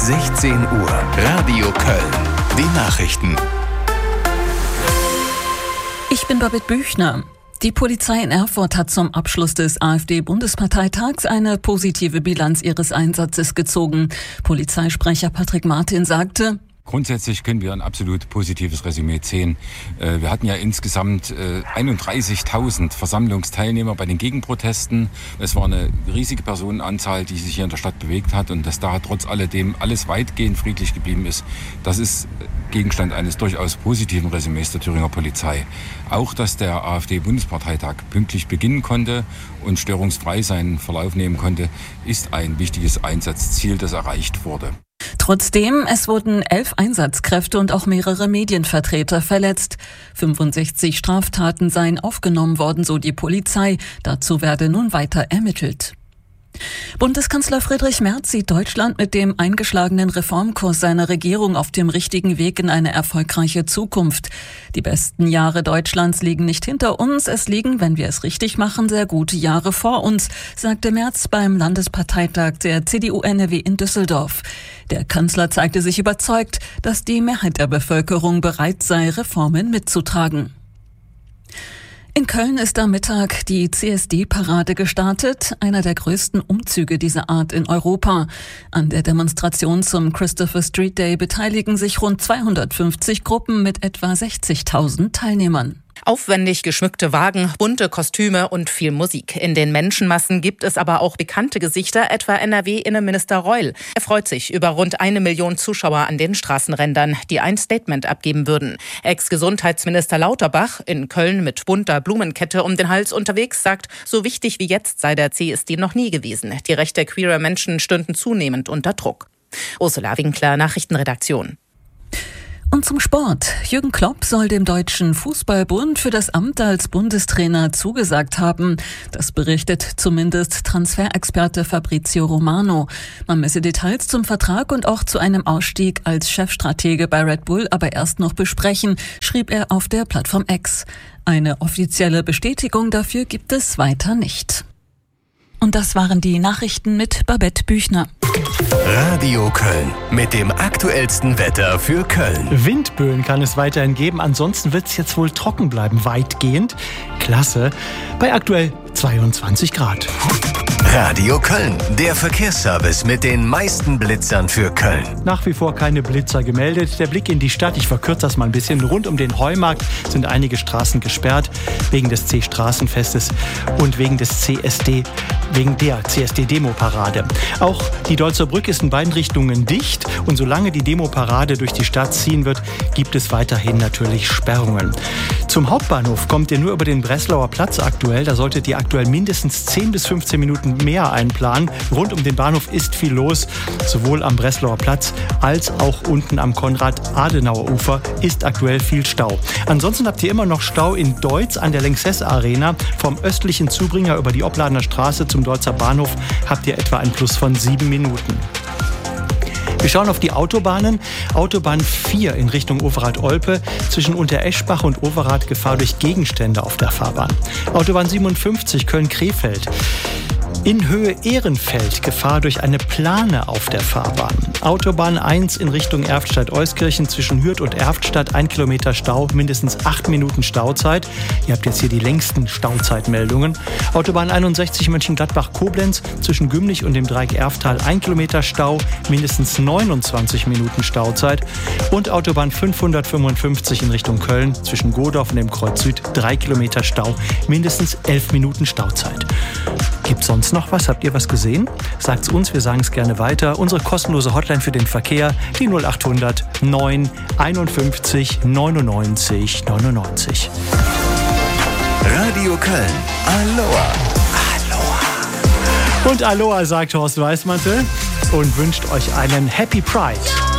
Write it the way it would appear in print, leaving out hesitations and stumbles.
16 Uhr, Radio Köln. Die Nachrichten. Ich bin Babette Büchner. Die Polizei in Erfurt hat zum Abschluss des AfD-Bundesparteitags eine positive Bilanz ihres Einsatzes gezogen. Polizeisprecher Patrick Martin sagte: Grundsätzlich können wir ein absolut positives Resümee ziehen. Wir hatten ja insgesamt 31.000 Versammlungsteilnehmer bei den Gegenprotesten. Es war eine riesige Personenanzahl, die sich hier in der Stadt bewegt hat, und dass da trotz alledem alles weitgehend friedlich geblieben ist, das ist Gegenstand eines durchaus positiven Resümees der Thüringer Polizei. Auch, dass der AfD-Bundesparteitag pünktlich beginnen konnte und störungsfrei seinen Verlauf nehmen konnte, ist ein wichtiges Einsatzziel, das erreicht wurde. Trotzdem, es wurden 11 Einsatzkräfte und auch mehrere Medienvertreter verletzt. 65 Straftaten seien aufgenommen worden, so die Polizei. Dazu werde nun weiter ermittelt. Bundeskanzler Friedrich Merz sieht Deutschland mit dem eingeschlagenen Reformkurs seiner Regierung auf dem richtigen Weg in eine erfolgreiche Zukunft. Die besten Jahre Deutschlands liegen nicht hinter uns, es liegen, wenn wir es richtig machen, sehr gute Jahre vor uns, sagte Merz beim Landesparteitag der CDU-NRW in Düsseldorf. Der Kanzler zeigte sich überzeugt, dass die Mehrheit der Bevölkerung bereit sei, Reformen mitzutragen. In Köln ist am Mittag die CSD-Parade gestartet, einer der größten Umzüge dieser Art in Europa. An der Demonstration zum Christopher Street Day beteiligen sich rund 250 Gruppen mit etwa 60.000 Teilnehmern. Aufwendig geschmückte Wagen, bunte Kostüme und viel Musik. In den Menschenmassen gibt es aber auch bekannte Gesichter, etwa NRW-Innenminister Reul. Er freut sich über rund 1 Million Zuschauer an den Straßenrändern, die ein Statement abgeben würden. Ex-Gesundheitsminister Lauterbach, in Köln mit bunter Blumenkette um den Hals unterwegs, sagt, so wichtig wie jetzt sei der CSD noch nie gewesen. Die Rechte queerer Menschen stünden zunehmend unter Druck. Ursula Winkler, Nachrichtenredaktion. Und zum Sport. Jürgen Klopp soll dem Deutschen Fußballbund für das Amt als Bundestrainer zugesagt haben. Das berichtet zumindest Transferexperte Fabrizio Romano. Man müsse Details zum Vertrag und auch zu einem Ausstieg als Chefstratege bei Red Bull aber erst noch besprechen, schrieb er auf der Plattform X. Eine offizielle Bestätigung dafür gibt es weiter nicht. Und das waren die Nachrichten mit Babette Büchner. Radio Köln mit dem aktuellsten Wetter für Köln. Windböen kann es weiterhin geben, ansonsten wird es jetzt wohl trocken bleiben, weitgehend. Klasse, bei aktuell 22 Grad. Radio Köln, der Verkehrsservice mit den meisten Blitzern für Köln. Nach wie vor keine Blitzer gemeldet. Der Blick in die Stadt, ich verkürze das mal ein bisschen. Rund um den Heumarkt sind einige Straßen gesperrt, wegen des C-Straßenfestes und wegen der CSD-Demo-Parade. Auch die Deutzer Brücke ist in beiden Richtungen dicht, und solange die Demo-Parade durch die Stadt ziehen wird, gibt es weiterhin natürlich Sperrungen. Zum Hauptbahnhof kommt ihr nur über den Breslauer Platz aktuell. Da solltet ihr aktuell mindestens 10 bis 15 Minuten mehr einplanen. Rund um den Bahnhof ist viel los. Sowohl am Breslauer Platz als auch unten am Konrad-Adenauer-Ufer ist aktuell viel Stau. Ansonsten habt ihr immer noch Stau in Deutz an der Lanxess Arena. Vom östlichen Zubringer über die Opladener Straße zum Deutzer Bahnhof habt ihr etwa ein Plus von 7 Minuten. Wir schauen auf die Autobahnen. Autobahn 4 in Richtung Overath-Olpe. Zwischen Untereschbach und Overath Gefahr durch Gegenstände auf der Fahrbahn. Autobahn 57 Köln-Krefeld. In Höhe Ehrenfeld Gefahr durch eine Plane auf der Fahrbahn. Autobahn 1 in Richtung Erftstadt-Euskirchen zwischen Hürth und Erftstadt 1 Kilometer Stau, mindestens 8 Minuten Stauzeit. Ihr habt jetzt hier die längsten Stauzeitmeldungen. Autobahn 61 Mönchengladbach-Koblenz zwischen Gümlich und dem Dreieck Erftal 1 Kilometer Stau, mindestens 29 Minuten Stauzeit. Und Autobahn 555 in Richtung Köln zwischen Godorf und dem Kreuz Süd 3 Kilometer Stau, mindestens 11 Minuten Stauzeit. Gibt's sonst noch was? Habt ihr was gesehen? Sagt's uns, wir sagen es gerne weiter. Unsere kostenlose Hotline für den Verkehr, die 0800 9 51 99 99. Radio Köln. Aloha. Aloha. Und Aloha sagt Horst Weißmantel und wünscht euch einen Happy Pride.